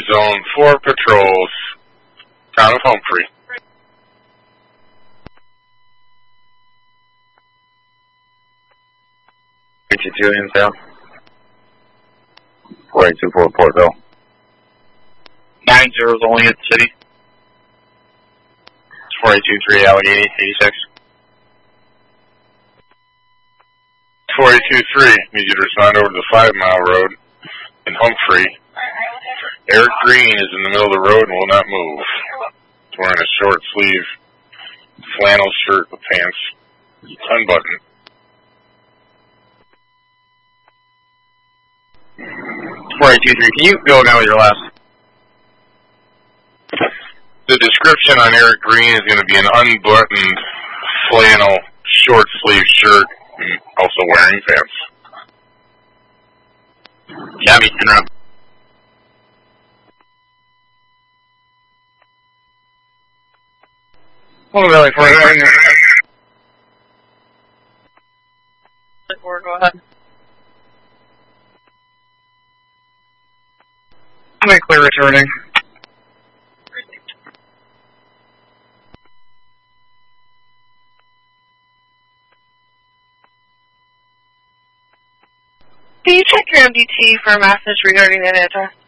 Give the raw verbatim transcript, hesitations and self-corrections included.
Zone four patrols, town of Humphrey. eighty-two Hinsdale. four eight two four Portville. Nine zeros only at the city. four eight two three Allegheny, eighty-six. four eight two three, need you to respond over to the five mile road in Humphrey. Eric Green is in the middle of the road and will not move. He's wearing a short sleeve flannel shirt with pants unbuttoned. four eight two three, can you go again with your last? The description on Eric Green is going to be an unbuttoned flannel short sleeve shirt and also wearing pants. Gabby, interrupt. Well, really, for it. Go ahead. I'm going to clear returning. Can you check your M D T for a message regarding an address?